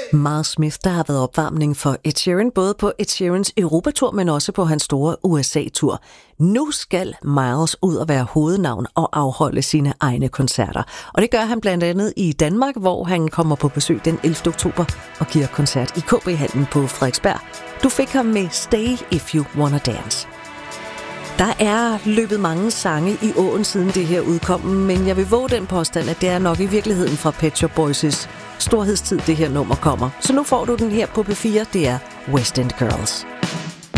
Miles Smith, der har været opvarmning for Ed Sheeran, både på Ed Sheerans Europatur, men også på hans store USA-tur. Nu skal Miles ud og være hovednavn og afholde sine egne koncerter. Og det gør han blandt andet i Danmark, hvor han kommer på besøg den 11. oktober og giver koncert i KB-hallen på Frederiksberg. Du fik ham med Stay If You Wanna Dance. Der er løbet mange sange i åen siden det her udkom, men jeg vil våge den påstand, at det er nok i virkeligheden fra Pet Shop Boys' storhedstid, det her nummer kommer. Så nu får du den her på P4, det er West End Girls.